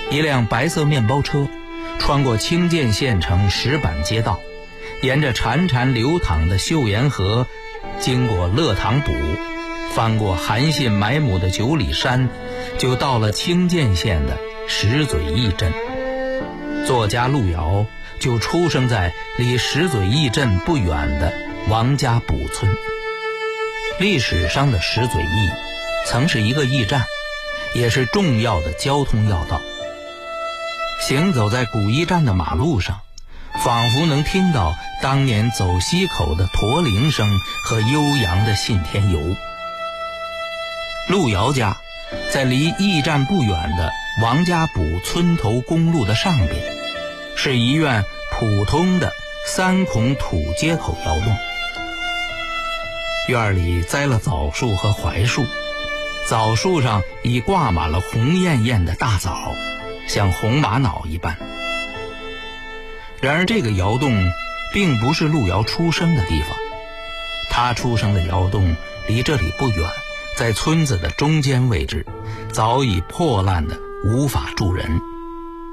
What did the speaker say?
一辆白色面包车穿过清涧县城石板街道，沿着潺潺流淌的岫岩河，经过乐塘堡，翻过韩信埋母的九里山，就到了清涧县的石嘴驿镇。作家路遥就出生在离石嘴驿镇不远的王家堡村。历史上的石嘴驿曾是一个驿站，也是重要的交通要道。行走在古驿站的马路上，仿佛能听到当年走西口的驼铃声和悠扬的信天游。路遥家在离驿站不远的王家堡村头公路的上边，是一院普通的3孔土街口窑洞。院里栽了枣树和槐树，枣树上已挂满了红艳艳的大枣，像红玛瑙一般。然而这个窑洞并不是路遥出生的地方，他出生的窑洞离这里不远，在村子的中间位置，早已破烂的无法住人。